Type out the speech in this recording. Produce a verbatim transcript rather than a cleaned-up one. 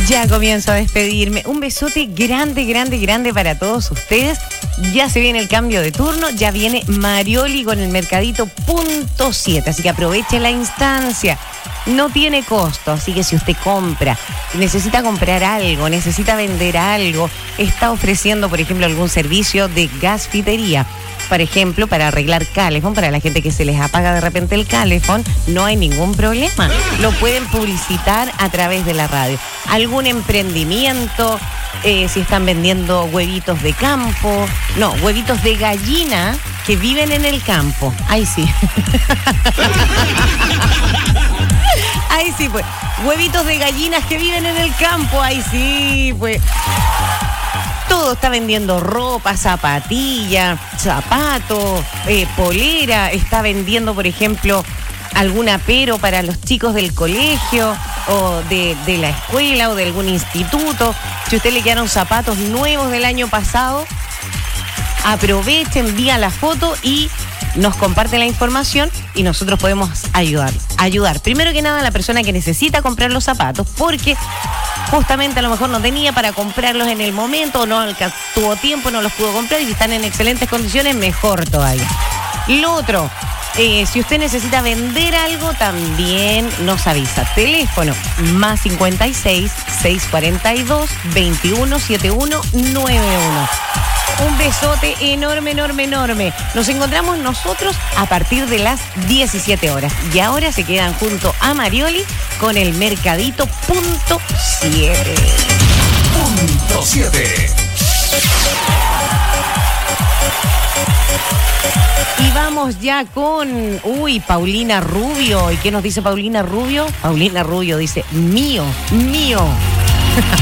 Ya comienzo a despedirme. Un besote grande, grande, grande para todos ustedes. Ya se viene el cambio de turno, ya viene Marioli con el mercadito punto siete, así que aproveche la instancia. No tiene costo, así que si usted compra, necesita comprar algo, necesita vender algo, está ofreciendo, por ejemplo, algún servicio de gasfitería, por ejemplo, para arreglar calefón, para la gente que se les apaga de repente el calefón, no hay ningún problema. Lo pueden publicitar a través de la radio. Algún emprendimiento, eh, si están vendiendo huevitos de campo, no, huevitos de gallina que viven en el campo. Ahí sí. Ahí sí, pues. Huevitos de gallinas que viven en el campo. Ahí sí, pues. Todo está vendiendo ropa, zapatilla, zapatos, eh, polera. Está vendiendo, por ejemplo, algún apero para los chicos del colegio o de, de la escuela o de algún instituto. Si a usted le quedaron zapatos nuevos del año pasado, aproveche, envía la foto y nos comparte la información y nosotros podemos ayudar. Ayudar, primero que nada, a la persona que necesita comprar los zapatos, porque justamente a lo mejor no tenía para comprarlos en el momento, no tuvo tiempo, no los pudo comprar y si están en excelentes condiciones, mejor todavía. Lo otro, eh, si usted necesita vender algo, también nos avisa. Teléfono más cincuenta y seis, seiscientos cuarenta y dos, veintiuno setenta y uno noventa y uno. Un besote enorme, enorme, enorme. Nos encontramos nosotros a partir de las diecisiete horas. Y ahora se quedan junto a Marioli con el mercadito punto siete. Punto siete. Y vamos ya con, uy, Paulina Rubio. ¿Y qué nos dice Paulina Rubio? Paulina Rubio dice, mío, mío.